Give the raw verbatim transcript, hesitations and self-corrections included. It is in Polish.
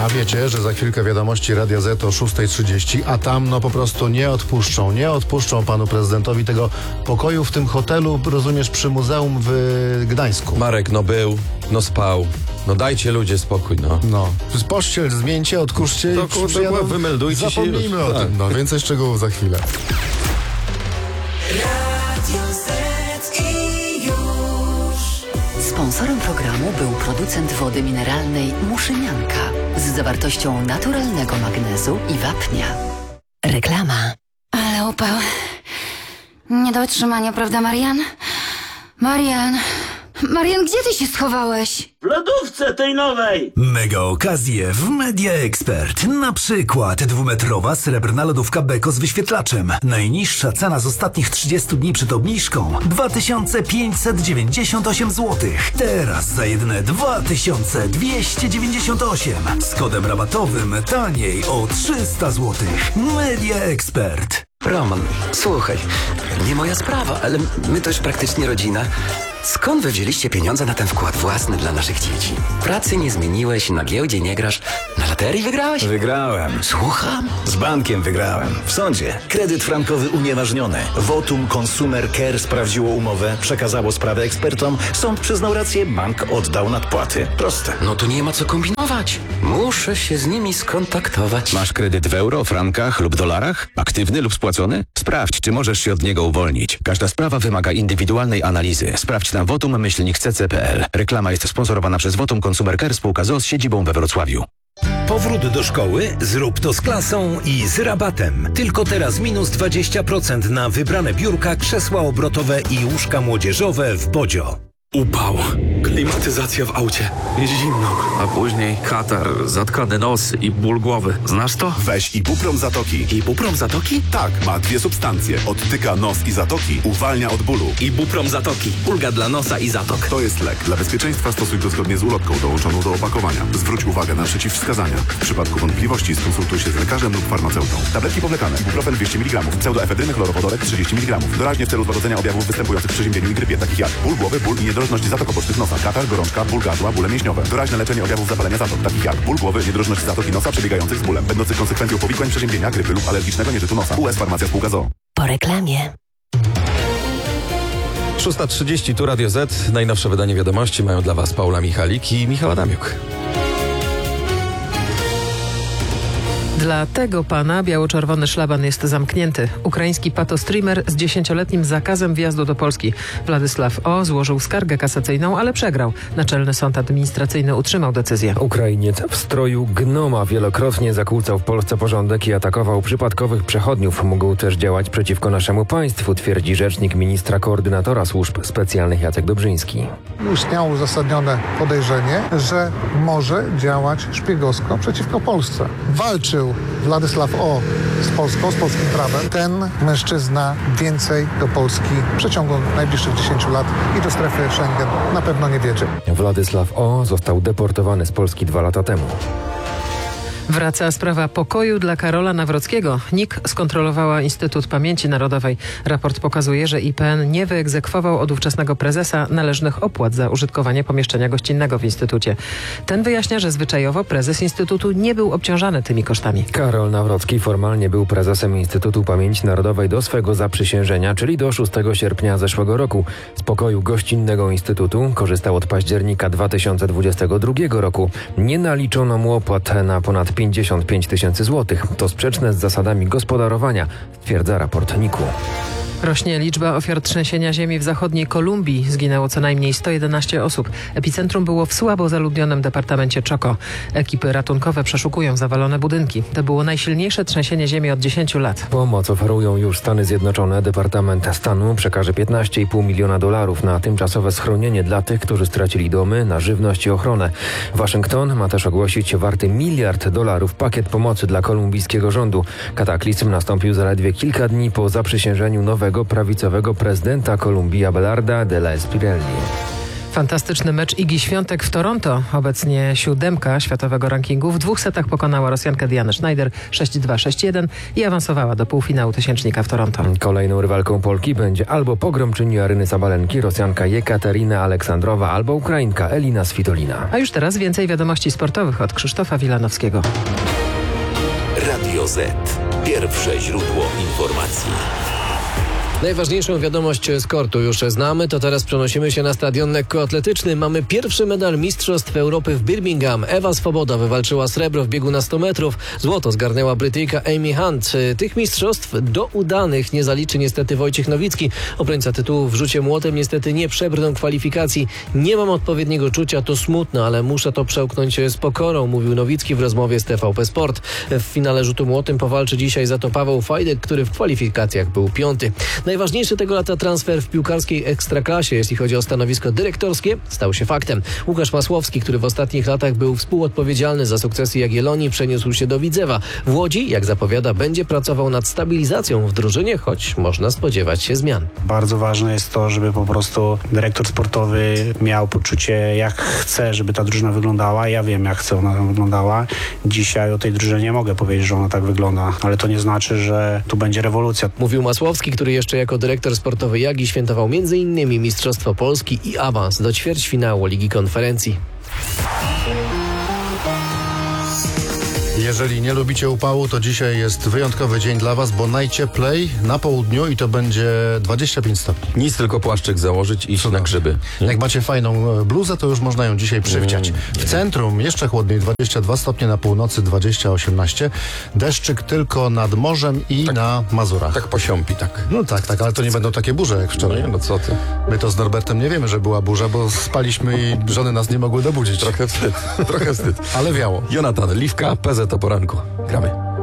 A wiecie, że za chwilkę wiadomości Radia Z o szósta trzydzieści, a tam no po prostu nie odpuszczą, nie odpuszczą panu prezydentowi tego pokoju w tym hotelu, rozumiesz, przy muzeum w Gdańsku. Marek, no był, no spał. No dajcie ludzie spokój, no. No. Pościel zmieńcie, odkurzcie to, i kurczę, przyjadą, wymeldujcie się zapomnijmy już. o Tak. tym. No, więcej szczegółów za chwilę. Sponsorem programu był producent wody mineralnej Muszynianka z zawartością naturalnego magnezu i wapnia. Reklama. Ale upał. Nie do utrzymania, prawda, Marian? Marian... Marian, gdzie ty się schowałeś? W lodówce tej nowej! Mega okazje w Media Expert. Na przykład dwumetrowa srebrna lodówka Beko z wyświetlaczem. Najniższa cena z ostatnich trzydziestu dni przed obniżką dwa tysiące pięćset dziewięćdziesiąt osiem złotych. Teraz za jedyne dwa tysiące dwieście dziewięćdziesiąt osiem. Z kodem rabatowym taniej o trzysta złotych. Media Expert. Roman, słuchaj, nie moja sprawa, ale my to już praktycznie rodzina. Skąd wy wzięliście pieniądze na ten wkład własny dla naszych dzieci? Pracy nie zmieniłeś, na giełdzie nie grasz, na loterii wygrałeś? Wygrałem. Słucham? Z bankiem wygrałem. W sądzie. Kredyt frankowy unieważniony. Votum Consumer Care sprawdziło umowę, przekazało sprawę ekspertom, sąd przyznał rację, bank oddał nadpłaty. Proste. No to nie ma co kombinować. Muszę się z nimi skontaktować. Masz kredyt w euro, frankach lub dolarach? Aktywny lub spłacony? Sprawdź, czy możesz się od niego uwolnić. Każda sprawa wymaga indywidualnej analizy. Sprawdź na votum myślnik c c kropka p l. Reklama jest sponsorowana przez Votum Consumer Care spółka z o o z siedzibą we Wrocławiu. Powrót do szkoły? Zrób to z klasą i z rabatem. Tylko teraz minus dwadzieścia procent na wybrane biurka, krzesła obrotowe i łóżka młodzieżowe w Bodzio. Upał, klimatyzacja w aucie, jest zimno, a później katar, zatkany nos i ból głowy. Znasz to? Weź Ibuprom Zatoki. Ibuprom Zatoki? Tak, ma dwie substancje. Odtyka nos i zatoki, uwalnia od bólu. Ibuprom Zatoki, ulga dla nosa i zatok. To jest lek. Dla bezpieczeństwa stosuj go zgodnie z ulotką dołączoną do opakowania. Zwróć uwagę na przeciwwskazania. W przypadku wątpliwości skonsultuj się z lekarzem lub farmaceutą. Tabletki powlekane. Ibuprofen dwieście miligramów. Pseudoefedryny chlorowodorek trzydzieści miligramów. Doraźnie w celu złagodzenia objawów występujących w przeziębieniu i grypie, takich jak ból głowy, ból i niedrożność zatok obocznych nosa, katar, gorączka, ból gardła, bóle mięśniowe. Doraźne leczenie objawów zapalenia zatok, takich jak ból głowy, niedrożność zatoki nosa przebiegających z bólem, będących konsekwencją powikłań przeziębienia, grypy lub alergicznego nieżytu nosa. U S Farmacja Spółka z o o. Po reklamie. szósta trzydzieści, tu Radio Z. Najnowsze wydanie wiadomości mają dla Was Paula Michalik i Michał Adamiuk. Dla tego pana biało-czerwony szlaban jest zamknięty. Ukraiński patostreamer z dziesięcioletnim zakazem wjazdu do Polski. Władysław O. złożył skargę kasacyjną, ale przegrał. Naczelny Sąd Administracyjny utrzymał decyzję. Ukrainiec w stroju gnoma wielokrotnie zakłócał w Polsce porządek i atakował przypadkowych przechodniów. Mógł też działać przeciwko naszemu państwu, twierdzi rzecznik ministra koordynatora służb specjalnych Jacek Dobrzyński. Istniało uzasadnione podejrzenie, że może działać szpiegowsko przeciwko Polsce. Walczył Władysław O. z Polską, z polskim prawem. Ten mężczyzna więcej do Polski w przeciągu najbliższych dziesięciu lat i do strefy Schengen na pewno nie wiedzie. Władysław O. został deportowany z Polski dwa lata temu. Wraca sprawa pokoju dla Karola Nawrockiego. N I K skontrolowała Instytut Pamięci Narodowej. Raport pokazuje, że I P N nie wyegzekwował od ówczesnego prezesa należnych opłat za użytkowanie pomieszczenia gościnnego w Instytucie. Ten wyjaśnia, że zwyczajowo prezes Instytutu nie był obciążany tymi kosztami. Karol Nawrocki formalnie był prezesem Instytutu Pamięci Narodowej do swego zaprzysiężenia, czyli do szóstego sierpnia zeszłego roku. Z pokoju gościnnego Instytutu korzystał od października dwa tysiące dwudziestego drugiego roku. Nie naliczono mu opłat na ponad pięćdziesiąt pięć tysięcy złotych. To sprzeczne z zasadami gospodarowania, stwierdza raport N I K u. Rośnie liczba ofiar trzęsienia ziemi w zachodniej Kolumbii. Zginęło co najmniej sto jedenaście osób. Epicentrum było w słabo zaludnionym departamencie Chocó. Ekipy ratunkowe przeszukują zawalone budynki. To było najsilniejsze trzęsienie ziemi od dziesięciu lat. Pomoc oferują już Stany Zjednoczone. Departament Stanu przekaże piętnaście i pół miliona dolarów na tymczasowe schronienie dla tych, którzy stracili domy, na żywność i ochronę. Waszyngton ma też ogłosić warty miliard dolarów pakiet pomocy dla kolumbijskiego rządu. Kataklizm nastąpił zaledwie kilka dni po zaprzysiężeniu nowego prawicowego prezydenta Kolumbii Abelarda de la Esprielli. Fantastyczny mecz Igi Świątek w Toronto. Obecnie siódemka światowego rankingu. W dwóch setach pokonała Rosjankę Dianę Schneider sześć dwa, sześć jeden i awansowała do półfinału tysięcznika w Toronto. Kolejną rywalką Polki będzie albo pogromczyni Aryny Sabalenki, Rosjanka Jekaterina Aleksandrowa, albo Ukrainka Elina Svitolina. A już teraz więcej wiadomości sportowych od Krzysztofa Wilanowskiego. Radio Z. Pierwsze źródło informacji. Najważniejszą wiadomość z kortu już znamy, to teraz przenosimy się na stadion lekkoatletyczny. Mamy pierwszy medal Mistrzostw Europy w Birmingham. Ewa Swoboda wywalczyła srebro w biegu na sto metrów. Złoto zgarnęła Brytyjka Amy Hunt. Tych mistrzostw do udanych nie zaliczy niestety Wojciech Nowicki. Obrońca tytułu w rzucie młotem niestety nie przebrnął kwalifikacji. Nie mam odpowiedniego czucia, to smutne, ale muszę to przełknąć z pokorą, mówił Nowicki w rozmowie z T V P Sport. W finale rzutu młotem powalczy dzisiaj za to Paweł Fajdek, który w kwalifikacjach był piąty. Najważniejszy tego lata transfer w piłkarskiej ekstraklasie, jeśli chodzi o stanowisko dyrektorskie, stał się faktem. Łukasz Masłowski, który w ostatnich latach był współodpowiedzialny za sukcesy Jagiellonii, przeniósł się do Widzewa. W Łodzi, jak zapowiada, będzie pracował nad stabilizacją w drużynie, choć można spodziewać się zmian. Bardzo ważne jest to, żeby po prostu dyrektor sportowy miał poczucie, jak chce, żeby ta drużyna wyglądała. Ja wiem, jak chce ona wyglądała. Dzisiaj o tej drużynie nie mogę powiedzieć, że ona tak wygląda, ale to nie znaczy, że tu będzie rewolucja. Mówił Masłowski, który jeszcze jako dyrektor sportowy Jagi świętował między innymi Mistrzostwo Polski i awans do ćwierćfinału Ligi Konferencji. Jeżeli nie lubicie upału, to dzisiaj jest wyjątkowy dzień dla Was, bo najcieplej na południu i to będzie dwadzieścia pięć stopni. Nic, tylko płaszczyk założyć i iść na grzyby. Jak macie fajną bluzę, to już można ją dzisiaj przywdziać. W centrum jeszcze chłodniej, dwadzieścia dwa stopnie, na północy dwadzieścia, osiemnaście. Deszczyk tylko nad morzem i tak, na Mazurach. Tak posiąpi, tak. No tak, tak, ale to nie będą takie burze jak wczoraj. Nie, no co ty. My to z Norbertem nie wiemy, że była burza, bo spaliśmy i żony nas nie mogły dobudzić. Trochę wstyd, trochę wstyd. Ale wiało. Jonatan Liwka, P Z o poranku. Gramy.